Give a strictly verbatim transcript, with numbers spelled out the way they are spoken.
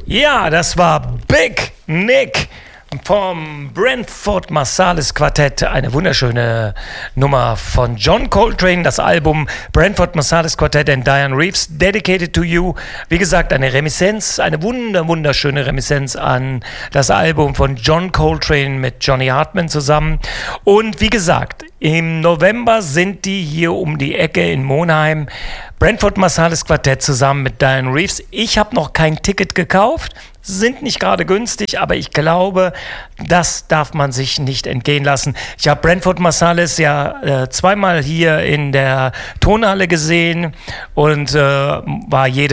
Ja, das war Big Nick vom Branford Marsalis Quartett, eine wunderschöne Nummer von John Coltrane, das Album Branford Marsalis Quartett and Diane Reeves, Dedicated to You. Wie gesagt, eine Reminiszenz, eine wunder, wunderschöne Reminiszenz an das Album von John Coltrane mit Johnny Hartman zusammen. Und wie gesagt, im November sind die hier um die Ecke in Monheim. Branford Marsalis Quartett zusammen mit Diane Reeves. Ich habe noch kein Ticket gekauft. Sind nicht gerade günstig, aber ich glaube, das darf man sich nicht entgehen lassen. Ich habe Branford Marsalis ja äh, zweimal hier in der Tonhalle gesehen und äh, war jede